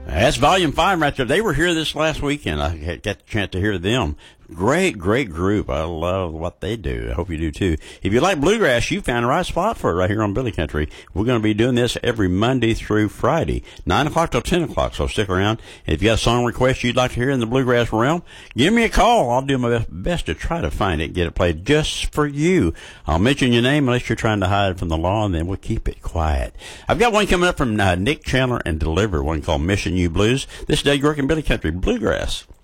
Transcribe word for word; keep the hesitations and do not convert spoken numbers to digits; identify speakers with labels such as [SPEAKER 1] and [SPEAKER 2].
[SPEAKER 1] That's Volume five right there. They were here this last weekend. I got the chance to hear them. Great, great group. I love what they do. I hope you do too. If you like bluegrass, you found the right spot for it right here on Billy Country. We're going to be doing this every Monday through Friday, nine o'clock till ten o'clock, so stick around. If you got a song request you'd like to hear in the bluegrass realm, give me a call. I'll do my best to try to find it, get it played just for you. I'll mention your name unless you're trying to hide from the law, and then we'll keep it quiet. I've got one coming up from uh, Nick Chandler and Deliver, one called Mission You Blues. This is Dave York and Billy Country Bluegrass.